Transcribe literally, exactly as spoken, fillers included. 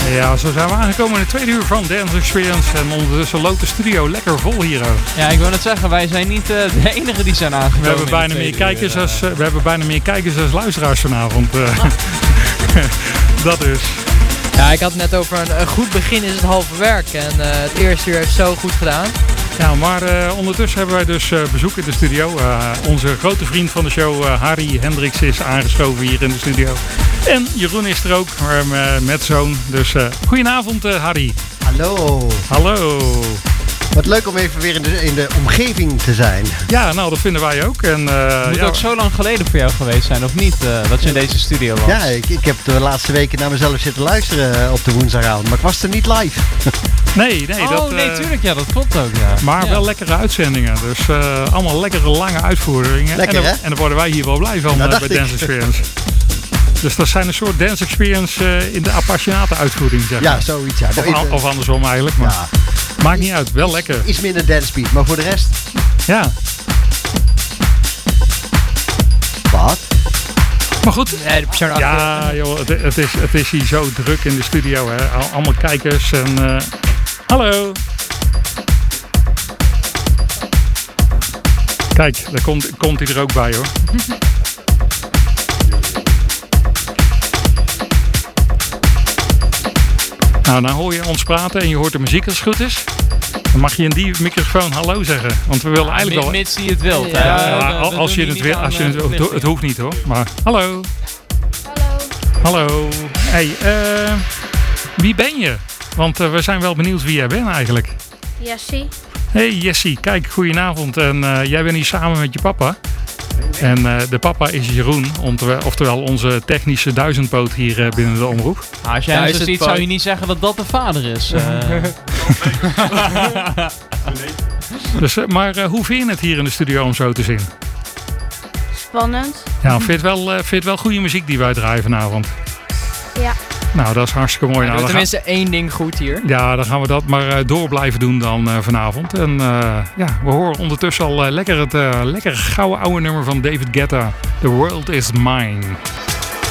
Ja, zo zijn we aangekomen in het tweede uur van Dance Experience. En ondertussen loopt de studio lekker vol hier ook. Ja, ik wil net zeggen, wij zijn niet uh, de enige die zijn aangekomen. We hebben bijna, meer kijkers, uur, als, uh, we hebben bijna meer kijkers als luisteraars vanavond. Uh, oh. Dat is. Ja, ik had het net over een, een goed begin is het halve werk. En uh, het eerste uur heeft zo goed gedaan. Ja, maar uh, ondertussen hebben wij dus uh, bezoek in de studio. Uh, onze grote vriend van de show, uh, Harry Hendricks, is aangeschoven hier in de studio. En Jeroen is er ook, uh, met zoon. Dus uh, goedenavond uh, Harry. Hallo. Hallo. Wat leuk om even weer in de, in de omgeving te zijn. Ja, nou dat vinden wij ook. En, uh, het moet ja, ook zo lang geleden voor jou geweest zijn, of niet? Uh, dat je in deze studio was. Ja, ik, ik heb de laatste weken naar mezelf zitten luisteren op de woensdagavond. Maar ik was er niet live. Nee, nee. Oh, dat, nee, uh, tuurlijk. Ja, dat klopt ook. Ja. Maar ja. wel lekkere uitzendingen. Dus uh, allemaal lekkere lange uitvoeringen. Lekker, en, dan, hè? en daar worden wij hier wel blij van uh, bij ik. Dance Experience. Dus dat zijn een soort Dance Experience uh, in de appassionate uitvoering, zeg maar. Ja, zoiets. Ja. Of, an, of andersom eigenlijk. Maar ja. Maakt niet uit. Wel lekker. Iets minder dance beat, maar voor de rest... Ja. Wat? Maar goed. Nee, de persoon ja, achter. Joh, het, het, is, het is hier zo druk in de studio. Hè. Allemaal kijkers en... Uh, hallo. Kijk, daar komt, komt hij er ook bij, hoor. Nou, dan hoor je ons praten en je hoort de muziek als het goed is. Dan mag je in die microfoon hallo zeggen. Want we willen ja, eigenlijk wel... Mits je het wilt. Ja, ja, ja, als, als je het wil. Als je het, het, het hoeft niet hoor. Maar hallo. Hallo. Hallo. Hey, uh, wie ben je? Want uh, we zijn wel benieuwd wie jij bent eigenlijk. Jessie. Hey Jessie, kijk, goedenavond. En uh, jij bent hier samen met je papa. En uh, de papa is Jeroen, oftewel onze technische duizendpoot hier uh, binnen de omroep. Nou, als jij zo ziet, zou je niet zeggen dat dat de vader is. Uh. dus, uh, maar uh, hoe vind je het hier in de studio om zo te zien? Spannend. Ja, vind je het wel, uh, vind je het wel goede muziek die wij draaien vanavond? Ja. Nou, dat is hartstikke mooi. Ja, nou, we tenminste gaan... één ding goed hier. Ja, dan gaan we dat maar uh, door blijven doen dan uh, vanavond. En uh, ja, we horen ondertussen al uh, lekker het uh, lekkere gouden oude nummer van David Guetta. The World Is Mine.